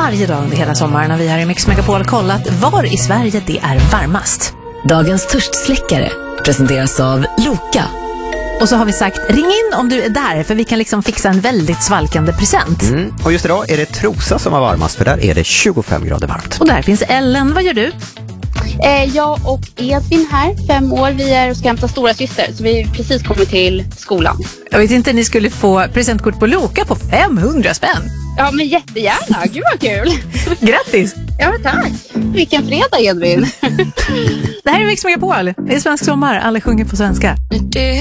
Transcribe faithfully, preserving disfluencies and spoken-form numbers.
varje dag under hela sommaren när vi här i Mix Megapol kollat var i Sverige det är varmast. Dagens törstsläckare presenteras av Loka. Och så har vi sagt, ring in om du är där för vi kan liksom fixa en väldigt svalkande present. Mm. Och just idag är det Trosa som är varmast för där är det tjugofem grader varmt. Och där finns Ellen, vad gör du? Eh, jag och Edvin här, fem år, vi är och ska hämta stora syster så vi precis kommit till skolan. Jag vet inte, ni skulle få presentkort på Loka på femhundra spänn. Ja men jättegärna, gud vad kul. Grattis! Ja tack, vilken fredag Edvin. Det här är Mix Megapol, det är svensk sommar, alla sjunger på svenska.